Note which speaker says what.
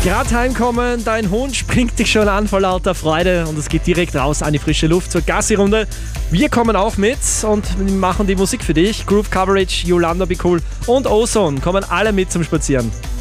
Speaker 1: Gerade heimkommen, dein Hund springt dich schon an vor lauter Freude und es geht direkt raus an die frische Luft zur Gassi-Runde. Wir kommen auch mit und machen die Musik für dich. Groove Coverage, Yolanda Be Cool und Ozone kommen alle mit zum Spazieren.